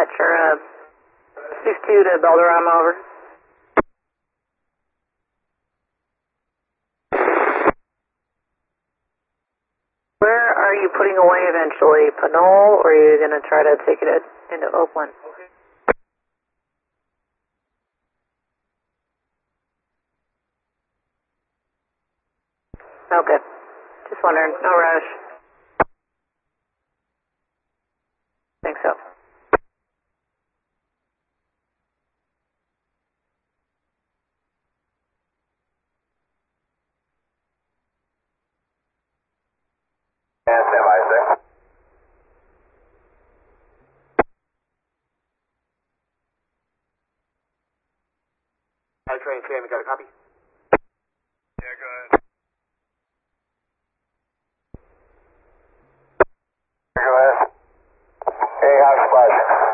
dispatcher, 6-2 to Balderrama, over. Where are you putting away eventually? Pinole, or are you going to try to take it into Oakland? Okay. Just wondering. No rush. Think so. And semi-6. Hi, train, we got a copy? Yeah, go ahead. Go ahead. Hey, how's the flash?